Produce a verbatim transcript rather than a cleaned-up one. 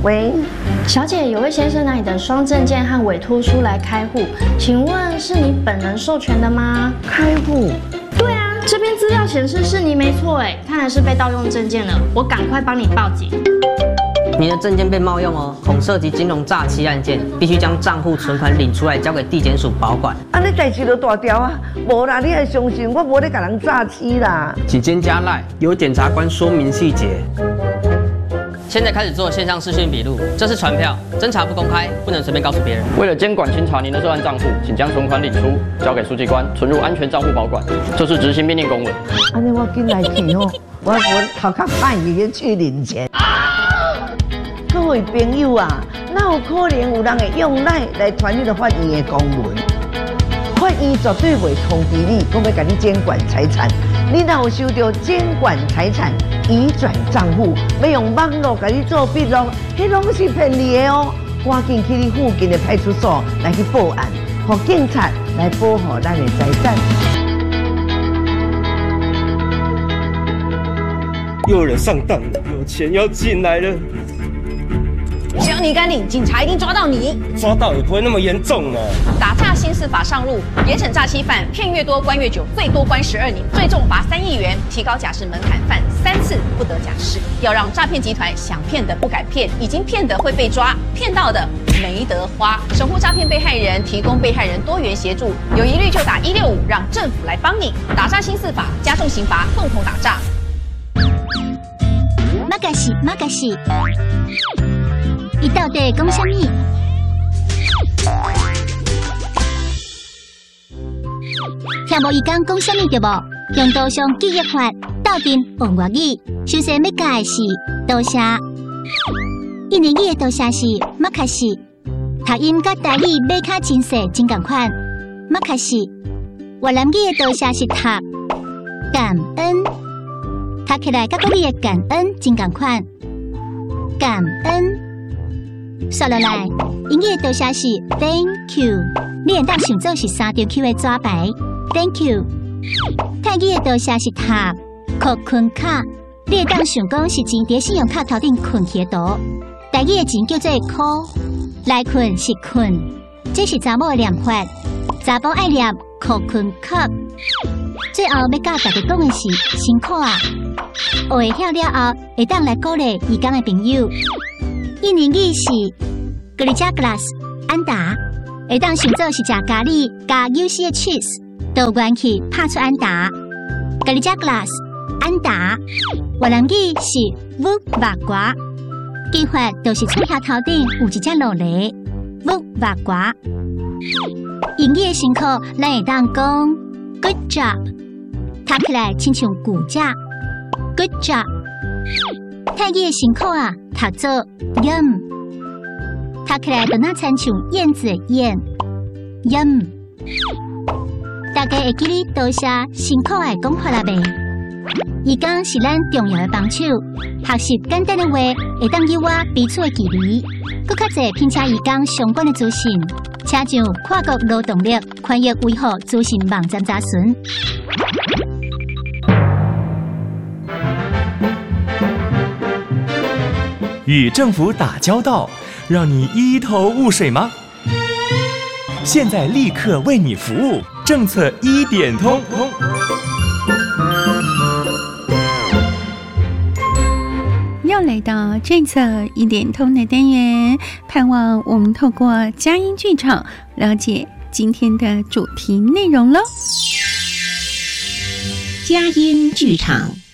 喂， 小姐，有位先生拿你的双证件和委托书来开户，请问是你本人授权的吗？ 开户？ 对啊，这边资料显示是你没错哎，看来是被盗用证件了，我赶快帮你报警。 你的证件被冒用哦，恐涉及金融诈欺案件，必须将账户存款领出来，交给地检署保管。 啊，你代志就大条啊，无啦，你还相信我无咧甲人诈欺啦？ 请先加赖，由检察官说明细节。 现在开始做线上视讯笔录，这是传票，侦查不公开，不能随便告诉别人。 为了监管清查您的涉案账户，请将存款领出，交给书记官存入安全账户保管。这是执行命令公文。 安尼我紧来去哦，我我头壳歹去去领钱。各位朋友啊，哪有可能有人会用赖来传你的法院的公文？法院绝对袂通知你，讲要甲你监管财产。你若有收到监管财产移转账户，要用网络甲你做笔录，迄拢是骗你的哦。赶紧去你附近的派出所来去报案，让警察来保护咱的财产。 又有人上当了，有钱要进来了。 只要你敢领，警察一定抓到你。 抓到也不会那么严重啊。 打诈新四法上路，严惩诈欺犯，骗越多关越久，最多关十二年，最重罚三亿元，提高假释门槛，犯三次不得假释。要让诈骗集团想骗的不敢骗，已经骗的会被抓，骗到的没得花。守护诈骗被害人，提供被害人多元协助，有疑虑就打一六五，让政府来帮你。打诈新四法，加重刑罚，共同打诈。 马嘎西马嘎西。伊到底讲啥物？听无伊讲讲啥物对无？用刀上记忆法，斗阵学外语。首先要教的是多谢，印尼语的多谢是马卡西，读音甲台语马卡真细真共款。马卡西，越南语的多谢是读感恩，读起来甲国语的感恩真共款。感恩。说落来，英语的多谢是 Thank you， 你会当想做是三张 Q 的纸牌 Thank you。泰语的多谢是塔靠困卡，你会当想讲是钱伫信用卡头顶困起的图。台语的钱叫做靠，来困是困，这是查某的念法，查甫爱念靠困卡。最后要教大家讲的是辛苦啊，学会晓了后，会当来鼓励义工的朋友。印尼语是 Gerija Glass 安达，会当想做是食咖喱加 U C 的 cheese， 倒元去拍出安达。Gerija Glass 安达，越南语是 Vu Va Gua， 记法就是嘴下头顶有一只落梨 Vu Va Gua。英语的辛苦，咱会当讲 Good job， 读起来亲像骨架 Good job。泰语的辛苦啊，读做 yum， 读起来就那亲像燕子的燕 yum。大家会记哩多谢辛苦的讲法啦呗。伊讲是咱重要的帮手，学习简单的话，会当给我彼此的距离。更较侪拼车伊讲相关的资讯，请上跨国劳动力宽裕维护资讯网站查询。 与政府打交道，让你一头雾水吗？现在立刻为你服务，政策一点通。 又来到政策一点通的单元，盼望我们透过佳音剧场了解今天的主题内容喽。 佳音剧场。